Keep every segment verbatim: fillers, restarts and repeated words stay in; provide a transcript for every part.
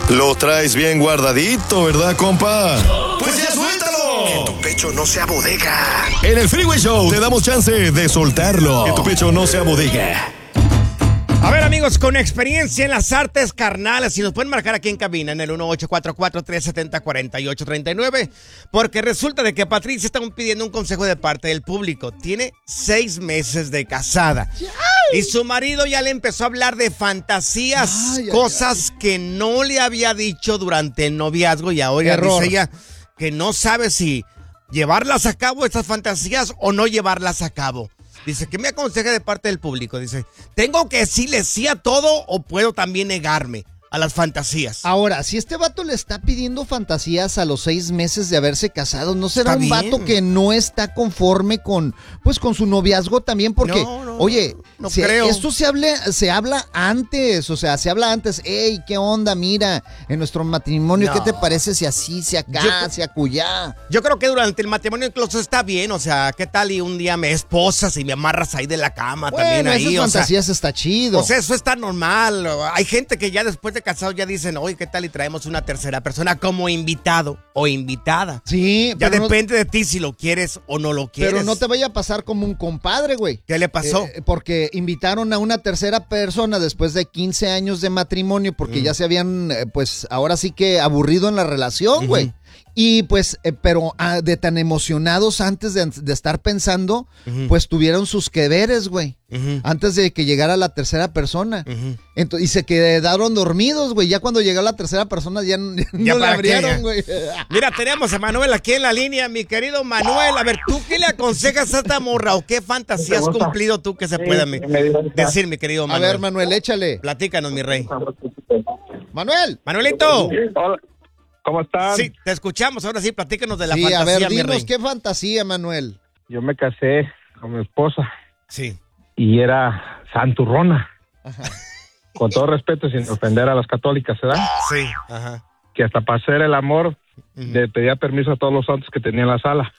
Lo traes bien guardadito, ¿verdad, compa? ¡Pues ya suéltalo! Que tu pecho no sea bodega. En el Freeway Show te damos chance de soltarlo. Que tu pecho no sea bodega. A ver, amigos, con experiencia en las artes carnales, si nos pueden marcar aquí en cabina en el uno ocho cuatro cuatro, tres siete cero, cuatro ocho tres nueve, porque resulta de que Patricia está pidiendo un consejo de parte del público. Tiene seis meses de casada y su marido ya le empezó a hablar de fantasías, ay, cosas ay, ay. que no le había dicho durante el noviazgo, y ahora Error. dice ella que no sabe si llevarlas a cabo estas fantasías o no llevarlas a cabo. Dice, ¿qué me aconseja de parte del público? Dice, ¿tengo que decirle sí a todo o puedo también negarme a las fantasías? Ahora, si este vato le está pidiendo fantasías a los seis meses de haberse casado, ¿no será Está un bien. vato que no está conforme con, pues, con su noviazgo también? Porque, No, no, oye, no se- creo. esto se, hable, se habla antes, o sea, se habla antes. Ey, ¿qué onda? Mira, en nuestro matrimonio, No. ¿qué te parece si así, si acá, Yo- si acullá? Yo creo que durante el matrimonio incluso está bien, o sea, ¿qué tal y un día me esposas y me amarras ahí de la cama también Bueno, ahí? esas O sea, fantasías está chido. o sea, eso está normal. Hay gente que ya después de casados ya dicen, oye, ¿qué tal y traemos una tercera persona como invitado o invitada? sí, Ya pero no- depende de ti si lo quieres o no lo quieres. Pero no te vaya a pasar como un compadre, güey. ¿Qué le pasó? Eh, porque invitaron a una tercera persona después de quince años de matrimonio porque Mm. ya se habían, eh, pues, ahora sí que aburrido en la relación, güey. Ujú. Y pues, eh, pero ah, de tan emocionados antes de, de estar pensando, Ujú. pues tuvieron sus que veres, güey. Ujú. Antes de que llegara la tercera persona. Ujú. Ento- y se quedaron dormidos, güey. Ya cuando llegó la tercera persona ya, n- Ya no le para qué, abrieron, ya. güey. Mira, tenemos a Manuel aquí en la línea, mi querido Manuel. A ver, ¿tú qué le aconsejas a esta morra o qué fantasía has cumplido tú que se pueda mi- decir, mi querido A Manuel? ver, Manuel, échale. Platícanos, mi rey. Manuel. Manuelito. Hola, ¿cómo están? Sí, te escuchamos. Ahora sí, platícanos de la Sí, fantasía, a ver, mi dinos rey. qué fantasía, Manuel. Yo me casé con mi esposa Sí. y era santurrona. Con todo respeto, sin ofender a las católicas, ¿verdad? Sí. Ajá. Que hasta para hacer el amor Ujú. le pedía permiso a todos los santos que tenía en la sala.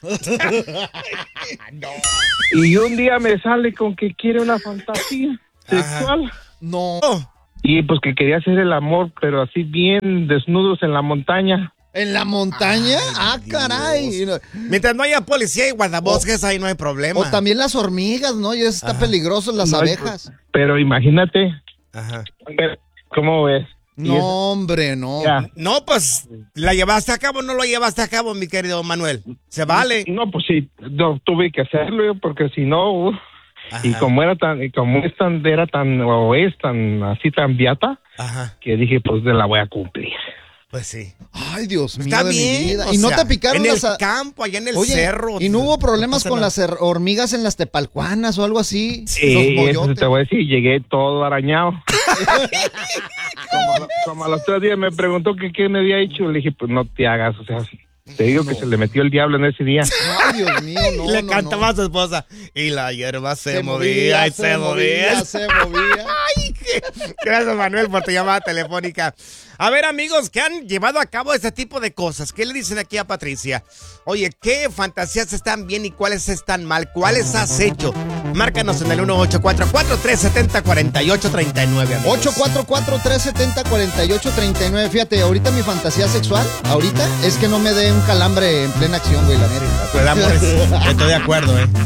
Y un día me sale con que quiere una fantasía sexual. No. Oh, Y pues que quería hacer el amor, pero así bien desnudos en la montaña. ¿En la montaña? Ay, ah, Dios. caray. No. mientras no haya policía y guardabosques, ahí no hay problema. O también las hormigas, ¿no? Ya está Ajá. peligroso las No, abejas. Pero imagínate, Ajá. ¿cómo ves? Y No, eso- hombre, no. ya. No, pues, ¿la llevaste a cabo o no lo llevaste a cabo, mi querido Manuel? Se vale. No, pues sí, no, tuve que hacerlo porque si no, uf. Ajá. y como era tan, y como es tan, era tan, o es tan, así tan viata, Ajá. que dije, pues de la voy a cumplir. Pues sí. Ay, Dios mío Está de mi bien. vida. o ¿Y no sea, te picaron en las... el a- campo, allá en el Oye, cerro? ¿y no hubo problemas No pasa con nada. las her- hormigas en las tepalcuanas o algo así? Sí, Los eso moyotes. te voy a decir, llegué todo arañado. como, a lo- como a los tres días me preguntó que qué me había hecho, le dije, pues no te hagas, o sea, te digo que se le metió el diablo en ese día. Ay, Dios mío, no, Y le no, cantaba no. a su esposa. Y la hierba se, movía y se movía. se movía. Ay, qué- Gracias, Manuel, por tu llamada telefónica. A ver, amigos, que han llevado a cabo este tipo de cosas. ¿Qué le dicen aquí a Patricia? Oye, ¿qué fantasías están bien y cuáles están mal? ¿Cuáles has hecho? Márcanos en el uno ocho cuatro cuatro, tres siete cero, cuatro ocho tres nueve, amigos. ocho cuatro cuatro, tres siete cero, cuatro ocho tres nueve. Fíjate, ahorita mi fantasía sexual, ahorita, es que no me dé un calambre en plena acción, güey, la neta. Pues, amores, estoy de acuerdo, ¿eh?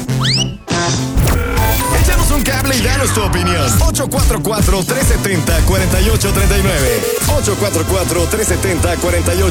Échanos un cable y danos tu opinión. ocho cuatro cuatro, tres siete cero, cuatro ocho tres nueve. ocho cuatro cuatro, tres siete cero, cuatro ocho